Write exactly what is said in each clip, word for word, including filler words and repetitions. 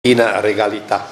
in regalità.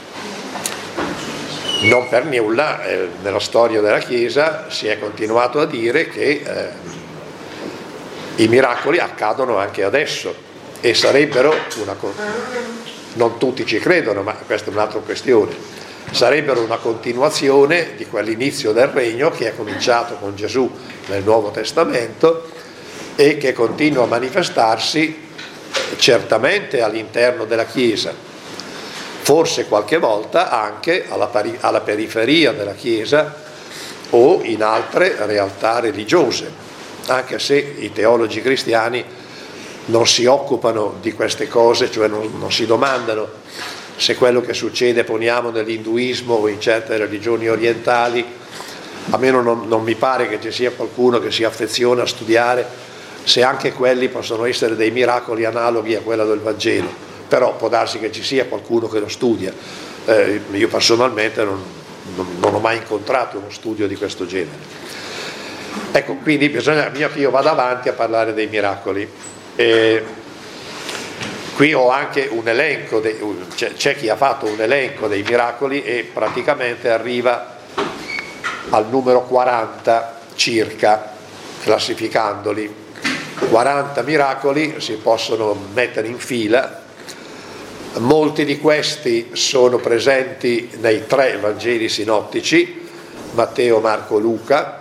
Non per nulla eh, nella storia della Chiesa si è continuato a dire che eh, i miracoli accadono anche adesso e sarebbero una non tutti ci credono, ma questa è un'altra questione, sarebbero una continuazione di quell'inizio del regno che è cominciato con Gesù nel Nuovo Testamento e che continua a manifestarsi certamente all'interno della Chiesa, forse qualche volta anche alla, pari, alla periferia della Chiesa o in altre realtà religiose, anche se i teologi cristiani non si occupano di queste cose, cioè non, non si domandano se quello che succede, poniamo, nell'induismo o in certe religioni orientali, a me non, non mi pare che ci sia qualcuno che si affeziona a studiare se anche quelli possono essere dei miracoli analoghi a quello del Vangelo, però può darsi che ci sia qualcuno che lo studia. Eh, io personalmente non, non, non ho mai incontrato uno studio di questo genere. Ecco, quindi bisogna che io vada avanti a parlare dei miracoli. E qui ho anche un elenco, dei, c'è, c'è chi ha fatto un elenco dei miracoli e praticamente arriva al numero quaranta circa, classificandoli. quaranta miracoli si possono mettere in fila, molti di questi sono presenti nei tre Vangeli sinottici, Matteo, Marco, Luca.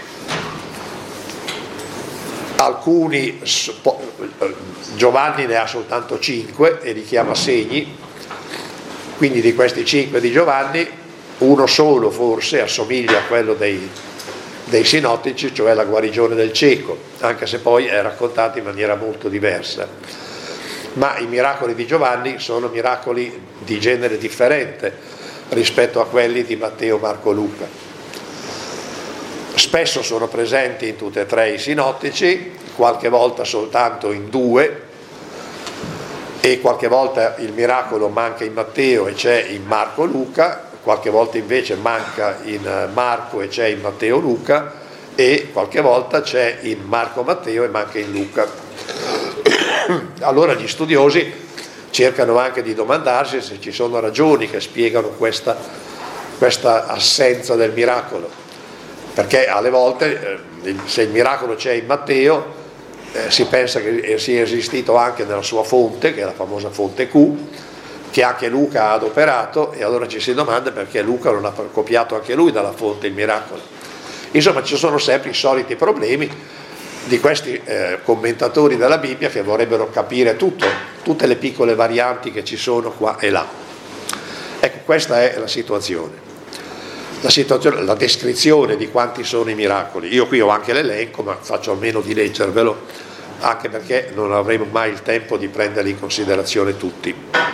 Alcuni, Giovanni ne ha soltanto cinque e li chiama segni, quindi di questi cinque di Giovanni uno solo forse assomiglia a quello dei, dei sinottici, cioè la guarigione del cieco, anche se poi è raccontato in maniera molto diversa. Ma i miracoli di Giovanni sono miracoli di genere differente rispetto a quelli di Matteo, Marco, Luca. Spesso sono presenti in tutti e tre i sinottici, qualche volta soltanto in due, e qualche volta il miracolo manca in Matteo e c'è in Marco, Luca, qualche volta invece manca in Marco e c'è in Matteo, Luca, e qualche volta c'è in Marco, Matteo e manca in Luca. Allora gli studiosi cercano anche di domandarsi se ci sono ragioni che spiegano questa, questa assenza del miracolo. Perché alle volte eh, se il miracolo c'è in Matteo eh, si pensa che sia esistito anche nella sua fonte, che è la famosa fonte Q, che anche Luca ha adoperato, e allora ci si domanda perché Luca non ha copiato anche lui dalla fonte il miracolo. Insomma, ci sono sempre i soliti problemi di questi eh, commentatori della Bibbia che vorrebbero capire tutto, tutte le piccole varianti che ci sono qua e là. Ecco, questa è la situazione. La, situazione, la descrizione di quanti sono i miracoli. Io qui ho anche l'elenco, ma faccio almeno di leggervelo, anche perché non avremo mai il tempo di prenderli in considerazione tutti.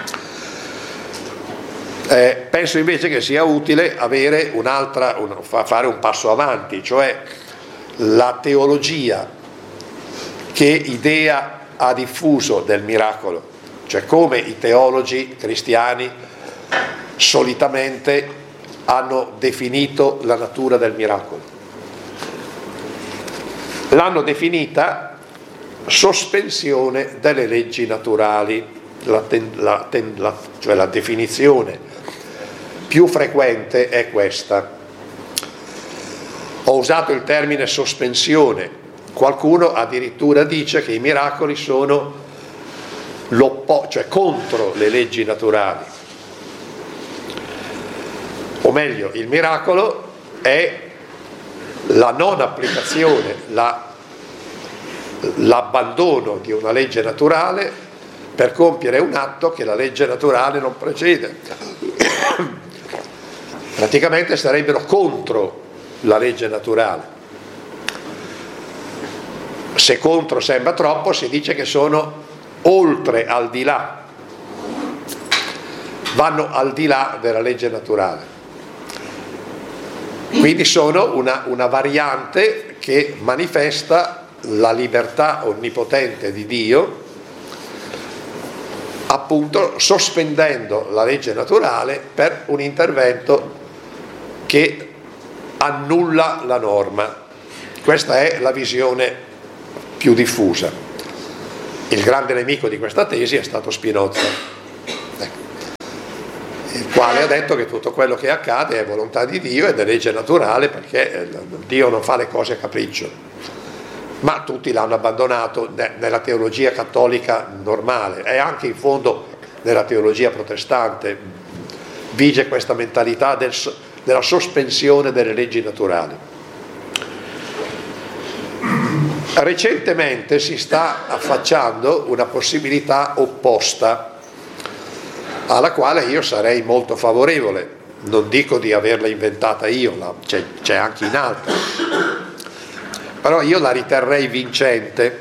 Eh, penso invece che sia utile avere un'altra, un, fare un passo avanti, cioè la teologia che idea ha diffuso del miracolo, cioè come i teologi cristiani solitamente hanno definito la natura del miracolo. L'hanno definita sospensione delle leggi naturali, la ten, la ten, la, cioè la definizione più frequente è questa. Ho usato il termine sospensione, qualcuno addirittura dice che i miracoli sono l'oppo, cioè contro le leggi naturali. O meglio, il miracolo è la non applicazione, la, l'abbandono di una legge naturale per compiere un atto che la legge naturale non precede. Praticamente sarebbero contro la legge naturale. Se contro sembra troppo, si dice che sono oltre, al di là, vanno al di là della legge naturale. Quindi sono una, una variante che manifesta la libertà onnipotente di Dio, appunto sospendendo la legge naturale per un intervento che annulla la norma. Questa è la visione più diffusa. Il grande nemico di questa tesi è stato Spinoza. Ecco. il quale ha detto che tutto quello che accade è volontà di Dio ed è legge naturale, perché Dio non fa le cose a capriccio. Ma tutti l'hanno abbandonato nella teologia cattolica normale, e anche in fondo nella teologia protestante vige questa mentalità del, della sospensione delle leggi naturali. Recentemente si sta affacciando una possibilità opposta, alla quale io sarei molto favorevole. Non dico di averla inventata io, la, c'è, c'è anche in altri, però io la riterrei vincente.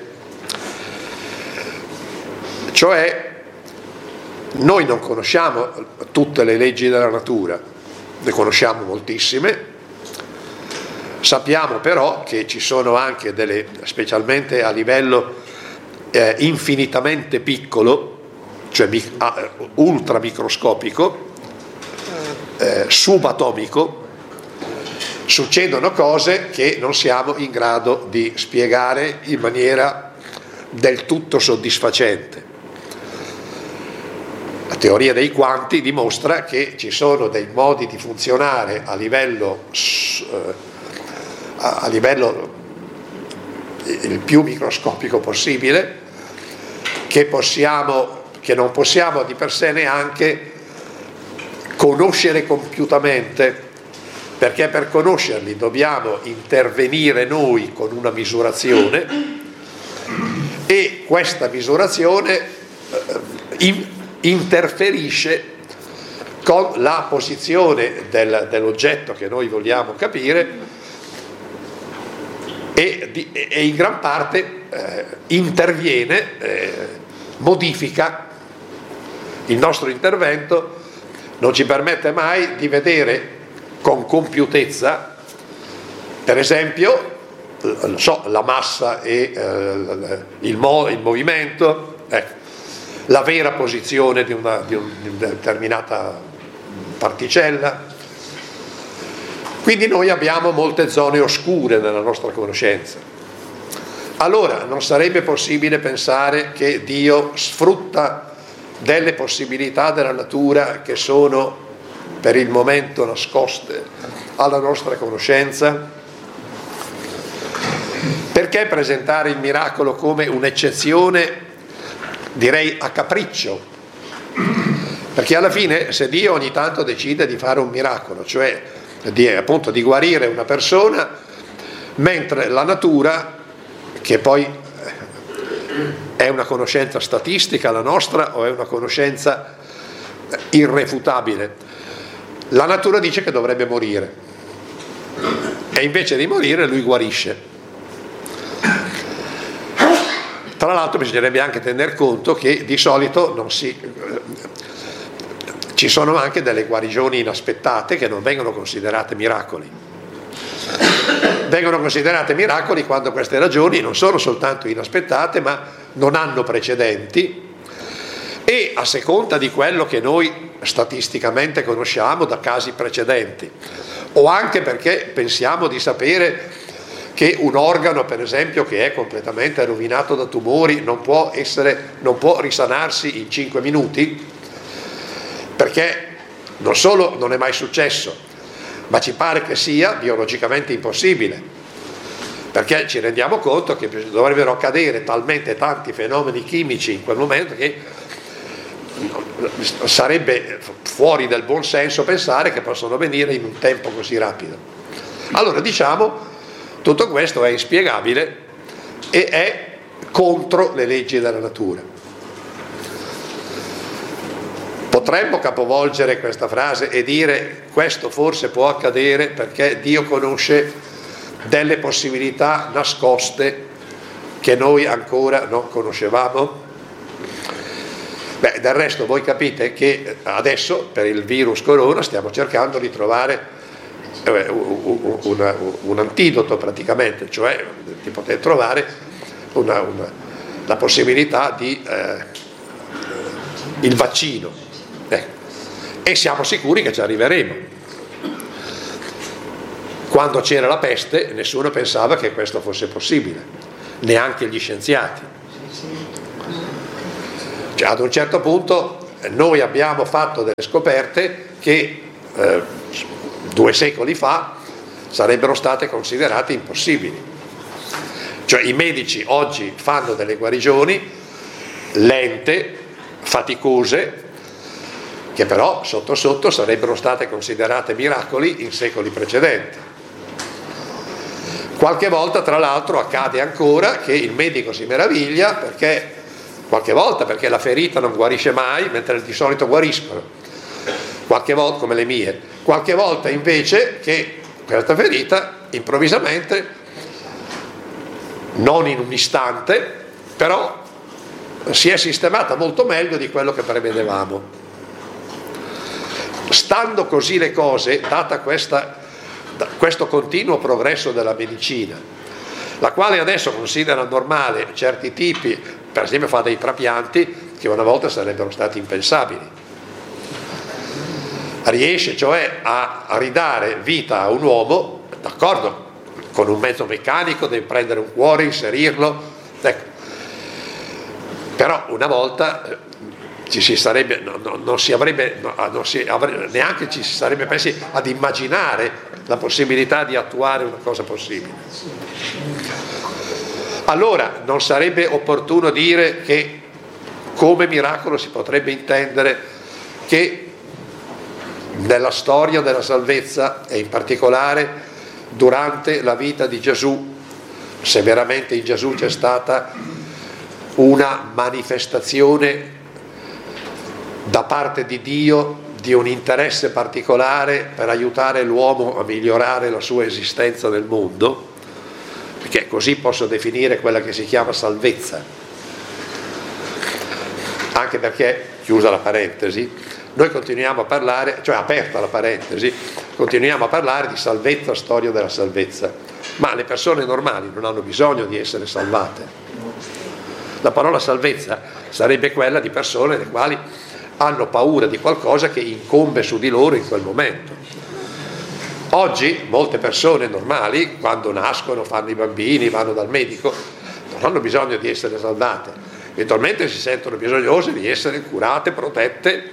Cioè, noi non conosciamo tutte le leggi della natura, ne conosciamo moltissime, sappiamo però che ci sono anche delle, specialmente a livello eh, infinitamente piccolo, cioè ultramicroscopico, eh, subatomico, succedono cose che non siamo in grado di spiegare in maniera del tutto soddisfacente. La teoria dei quanti dimostra che ci sono dei modi di funzionare a livello, eh, a livello il più microscopico possibile, che possiamo che non possiamo di per sé neanche conoscere compiutamente, perché per conoscerli dobbiamo intervenire noi con una misurazione, e questa misurazione in, interferisce con la posizione del, dell'oggetto che noi vogliamo capire, e, di, e in gran parte eh, interviene, eh, modifica il nostro intervento, non ci permette mai di vedere con compiutezza, per esempio, so, la massa e eh, il, mo, il movimento, ecco, la vera posizione di una, di un, di una determinata particella. Quindi noi abbiamo molte zone oscure nella nostra conoscenza. Allora non sarebbe possibile pensare che Dio sfrutta delle possibilità della natura che sono per il momento nascoste alla nostra conoscenza? Perché presentare il miracolo come un'eccezione, direi a capriccio? Perché alla fine, se Dio ogni tanto decide di fare un miracolo, cioè di, appunto di guarire una persona, mentre la natura, che poi è una conoscenza statistica la nostra o è una conoscenza irrefutabile, la natura dice che dovrebbe morire e invece di morire lui guarisce. Tra l'altro bisognerebbe anche tener conto che di solito non si, ci sono anche delle guarigioni inaspettate che non vengono considerate miracoli. Vengono considerate miracoli quando queste ragioni non sono soltanto inaspettate, ma non hanno precedenti, e a seconda di quello che noi statisticamente conosciamo da casi precedenti, o anche perché pensiamo di sapere che un organo, per esempio, che è completamente rovinato da tumori non può essere, non può risanarsi in cinque minuti, perché non solo non è mai successo, ma ci pare che sia biologicamente impossibile, perché ci rendiamo conto che dovrebbero accadere talmente tanti fenomeni chimici in quel momento che sarebbe fuori del buon senso pensare che possono avvenire in un tempo così rapido. Allora diciamo, tutto questo è inspiegabile e è contro le leggi della natura. Potremmo capovolgere questa frase e dire: questo forse può accadere perché Dio conosce delle possibilità nascoste che noi ancora non conoscevamo? Beh, del resto voi capite che adesso per il virus corona stiamo cercando di trovare un, un, un antidoto praticamente, cioè di poter trovare una, una, la possibilità di eh, il vaccino, eh. E siamo sicuri che ci arriveremo. Quando c'era la peste nessuno pensava che questo fosse possibile, neanche gli scienziati. Cioè, ad un certo punto noi abbiamo fatto delle scoperte che eh, due secoli fa sarebbero state considerate impossibili. Cioè i medici oggi fanno delle guarigioni lente, faticose, che però sotto sotto sarebbero state considerate miracoli in secoli precedenti. Qualche volta tra l'altro accade ancora che il medico si meraviglia perché qualche volta perché la ferita non guarisce mai, mentre di solito guariscono, qualche volta come le mie, qualche volta invece che questa ferita improvvisamente, non in un istante, però si è sistemata molto meglio di quello che prevedevamo. Stando così le cose, data questa, questo continuo progresso della medicina, la quale adesso considera normale certi tipi, per esempio fa dei trapianti che una volta sarebbero stati impensabili, riesce cioè a, a ridare vita a un uomo, d'accordo, con un mezzo meccanico, devi prendere un cuore, inserirlo, ecco. Però una volta eh, ci si sarebbe, no, no, non si avrebbe, no, non si avrebbe, neanche ci si sarebbe pensi ad immaginare la possibilità di attuare una cosa possibile. Allora non sarebbe opportuno dire che come miracolo si potrebbe intendere che nella storia della salvezza e in particolare durante la vita di Gesù, se veramente in Gesù c'è stata una manifestazione da parte di Dio di un interesse particolare per aiutare l'uomo a migliorare la sua esistenza nel mondo, perché così posso definire quella che si chiama salvezza, anche perché, chiusa la parentesi, noi continuiamo a parlare, cioè aperta la parentesi, continuiamo a parlare di salvezza, storia della salvezza, ma le persone normali non hanno bisogno di essere salvate. La parola salvezza sarebbe quella di persone le quali hanno paura di qualcosa che incombe su di loro in quel momento. Oggi molte persone normali, quando nascono, fanno i bambini, vanno dal medico, non hanno bisogno di essere salvate, eventualmente si sentono bisognose di essere curate, protette,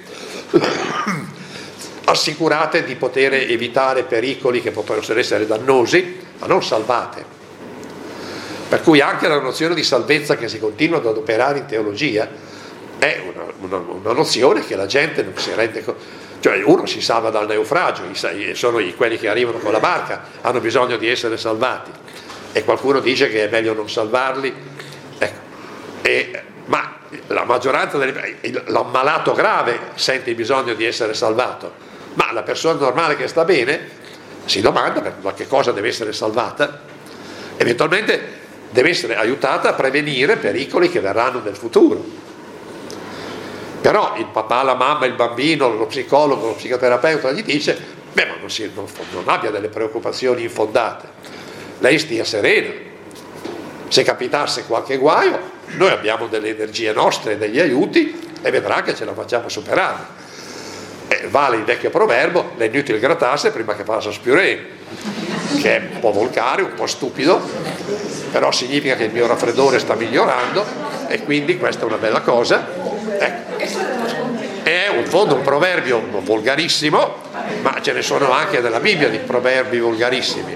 assicurate di poter evitare pericoli che possono essere dannosi, ma non salvate. Per cui anche la nozione di salvezza che si continua ad adoperare in teologia è una, una, una nozione che la gente non si rende conto. Cioè uno si salva dal naufragio, sono quelli che arrivano con la barca, hanno bisogno di essere salvati, e qualcuno dice che è meglio non salvarli, ecco. E, ma la maggioranza delle, l'ammalato grave sente il bisogno di essere salvato, ma la persona normale che sta bene si domanda per che cosa deve essere salvata, eventualmente deve essere aiutata a prevenire pericoli che verranno nel futuro. Però il papà, la mamma, il bambino, lo psicologo, lo psicoterapeuta gli dice: beh, ma non, si, non, non abbia delle preoccupazioni infondate, lei stia serena, se capitasse qualche guaio noi abbiamo delle energie nostre, degli aiuti, e vedrà che ce la facciamo superare. E vale il vecchio proverbio: è inutile grattarsi prima che passa spiurè, che è un po' volgare, un po' stupido, però significa che il mio raffreddore sta migliorando, e quindi questa è una bella cosa. Ecco. È un fondo un proverbio volgarissimo, ma ce ne sono anche nella Bibbia di proverbi volgarissimi.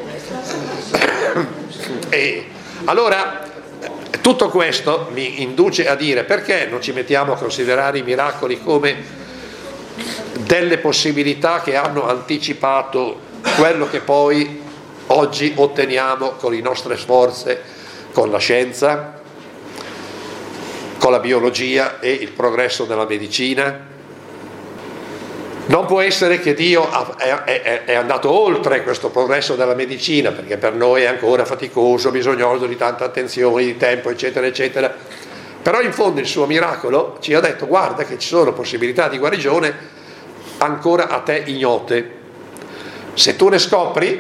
E allora tutto questo mi induce a dire: perché non ci mettiamo a considerare i miracoli come delle possibilità che hanno anticipato quello che poi oggi otteniamo con le nostre forze, con la scienza, con la biologia e il progresso della medicina? Non può essere che Dio è, è, è andato oltre questo progresso della medicina, perché per noi è ancora faticoso, bisognoso di tanta attenzione, di tempo, eccetera, eccetera. Però in fondo il suo miracolo ci ha detto: guarda che ci sono possibilità di guarigione ancora a te ignote. Se tu ne scopri,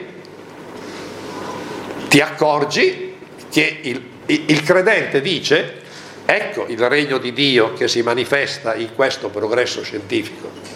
ti accorgi che il, il credente dice: ecco il regno di Dio che si manifesta in questo progresso scientifico.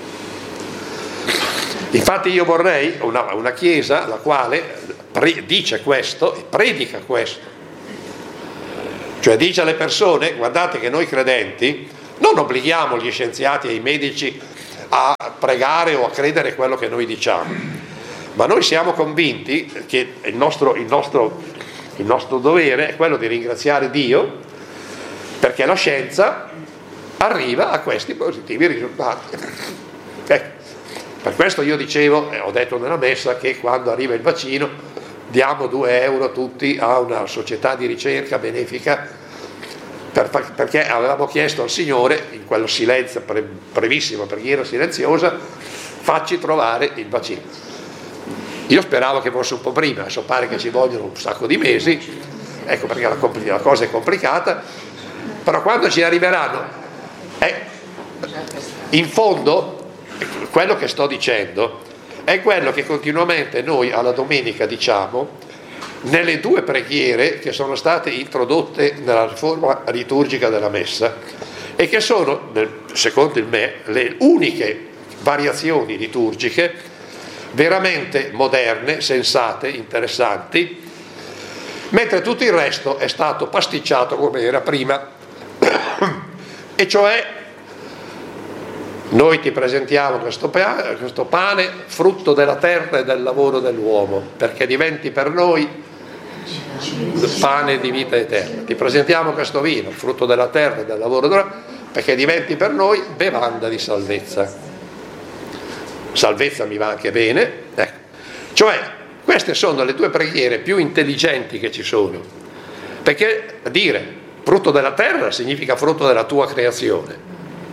Infatti io vorrei una, una chiesa la quale pre- dice questo e predica questo, cioè dice alle persone: guardate che noi credenti Non obblighiamo gli scienziati e i medici a pregare o a credere quello che noi diciamo, ma noi siamo convinti che il nostro, il nostro, il nostro dovere è quello di ringraziare Dio perché la scienza arriva a questi positivi risultati. Ecco, per questo io dicevo, eh, ho detto nella messa, che quando arriva il vaccino diamo due euro tutti a una società di ricerca benefica, per, perché avevamo chiesto al Signore, in quello silenzio, pre, brevissimo preghiera silenziosa, facci trovare il vaccino. Io speravo che fosse un po' prima, adesso pare che ci vogliono un sacco di mesi, ecco perché la, la cosa è complicata, però quando ci arriveranno, eh, in fondo, quello che sto dicendo è quello che continuamente noi alla domenica diciamo nelle due preghiere che sono state introdotte nella riforma liturgica della messa e che sono, secondo me, le uniche variazioni liturgiche veramente moderne, sensate, interessanti, mentre tutto il resto è stato pasticciato come era prima. E cioè, noi ti presentiamo questo pane, questo pane, frutto della terra e del lavoro dell'uomo, perché diventi per noi pane di vita eterna. Ti presentiamo questo vino, frutto della terra e del lavoro dell'uomo, perché diventi per noi bevanda di salvezza. Salvezza mi va anche bene, ecco. Cioè, queste sono le due preghiere più intelligenti che ci sono, perché dire frutto della terra significa frutto della tua creazione,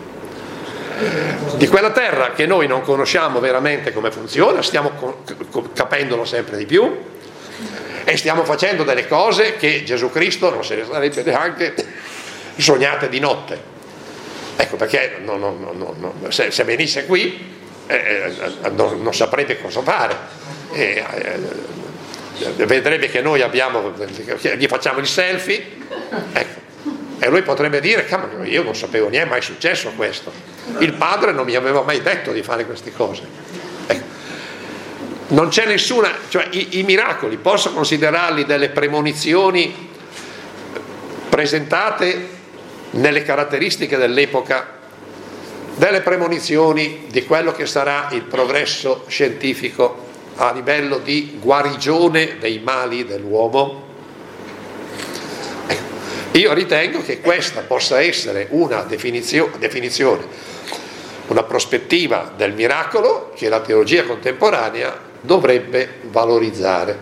di quella terra che noi non conosciamo veramente come funziona, stiamo capendolo sempre di più e stiamo facendo delle cose che Gesù Cristo non se ne sarebbe neanche sognate di notte. Ecco perché no, no, no, no, se, se venisse qui eh, non, non saprebbe cosa fare, eh, eh, vedrebbe che noi abbiamo, gli facciamo il selfie, ecco, e lui potrebbe dire: cavolo, io non sapevo niente, mai successo questo, il padre non mi aveva mai detto di fare queste cose. Ecco. Non c'è nessuna, cioè i, i miracoli posso considerarli delle premonizioni presentate nelle caratteristiche dell'epoca, delle premonizioni di quello che sarà il progresso scientifico a livello di guarigione dei mali dell'uomo. Ecco. Io ritengo che questa possa essere una definizio, definizione, una prospettiva del miracolo che la teologia contemporanea dovrebbe valorizzare.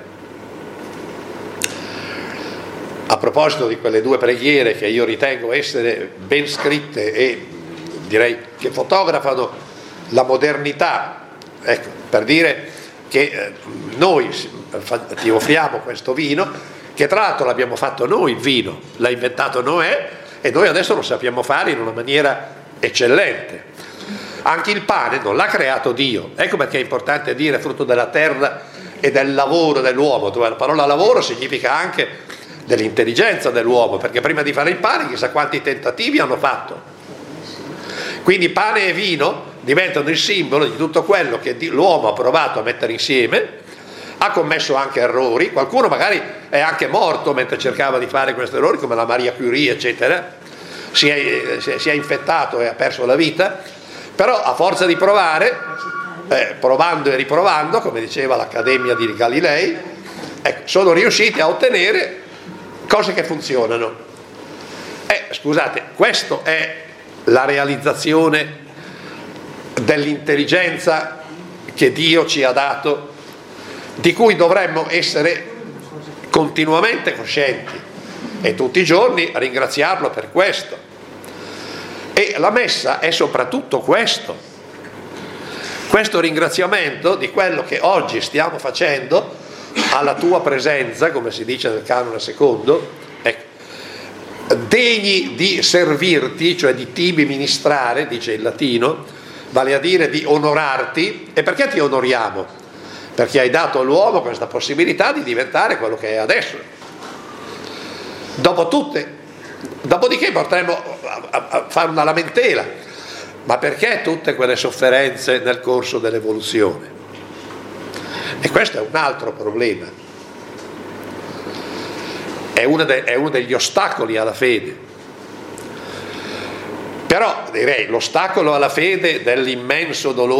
A proposito di quelle due preghiere che io ritengo essere ben scritte e direi che fotografano la modernità, ecco, per dire che eh, noi ti offriamo questo vino, che tra l'altro l'abbiamo fatto noi il vino, l'ha inventato Noè e noi adesso lo sappiamo fare in una maniera eccellente. Anche il pane non l'ha creato Dio, ecco perché è importante dire frutto della terra e del lavoro dell'uomo, dove la parola lavoro significa anche dell'intelligenza dell'uomo, perché prima di fare il pane chissà quanti tentativi hanno fatto. Quindi pane e vino diventano il simbolo di tutto quello che l'uomo ha provato a mettere insieme, ha commesso anche errori, qualcuno magari è anche morto mentre cercava di fare questi errori, come la Maria Curie eccetera, si è, si è infettato e ha perso la vita. Però a forza di provare, eh, provando e riprovando, come diceva l'Accademia di Galilei, ecco, sono riusciti a ottenere cose che funzionano. Eh, scusate, questa è la realizzazione dell'intelligenza che Dio ci ha dato, di cui dovremmo essere continuamente coscienti e tutti i giorni ringraziarlo per questo. E la messa è soprattutto questo, questo ringraziamento di quello che oggi stiamo facendo alla tua presenza, come si dice nel canone secondo, ecco, degni di servirti, cioè di tibi ministrare, dice il latino, vale a dire di onorarti. E perché ti onoriamo? Perché hai dato all'uomo questa possibilità di diventare quello che è adesso. Dopo tutte Dopodiché potremmo fare una lamentela, ma perché tutte quelle sofferenze nel corso dell'evoluzione? E questo è un altro problema, è uno, de, è uno degli ostacoli alla fede. Però direi l'ostacolo alla fede dell'immenso dolore